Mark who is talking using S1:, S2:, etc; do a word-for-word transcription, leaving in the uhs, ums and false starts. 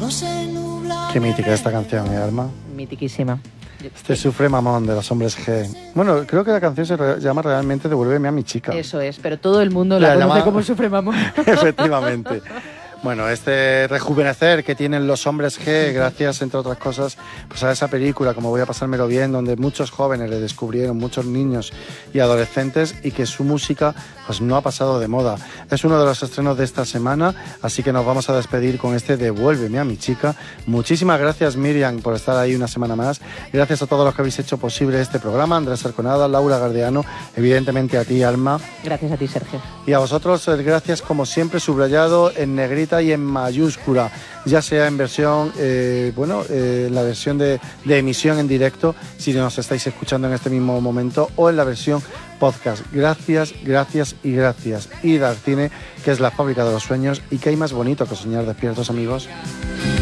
S1: Qué mítica esta canción, ¿eh, Alma?
S2: Mitiquísima.
S1: Este Sufre Mamón de los Hombres G. Bueno, creo que la canción se re- llama realmente Devuélveme a mi chica.
S2: Eso es, pero todo el mundo la,
S1: La
S2: conoce
S1: llama-
S2: como Sufre Mamón.
S1: Efectivamente. Bueno, este rejuvenecer que tienen los hombres G, gracias, entre otras cosas, pues a esa película, Como voy a pasármelo bien, donde muchos jóvenes le descubrieron, muchos niños y adolescentes, y que su música pues no ha pasado de moda. Es uno de los estrenos de esta semana, así que nos vamos a despedir con este Devuélveme a mi chica. Muchísimas gracias, Miriam, por estar ahí una semana más. Gracias a todos los que habéis hecho posible este programa, Andrés Arconada, Laura Gardeano, evidentemente a ti, Alma.
S2: Gracias a ti, Sergio.
S1: Y a vosotros, eh, gracias como siempre, subrayado en negrita y en mayúscula, ya sea en versión, eh, bueno, eh, la versión de, de emisión en directo, si nos estáis escuchando en este mismo momento, o en la versión podcast. Gracias, gracias y gracias. Id al cine, que es la fábrica de los sueños, y que hay más bonito que soñar despiertos, amigos.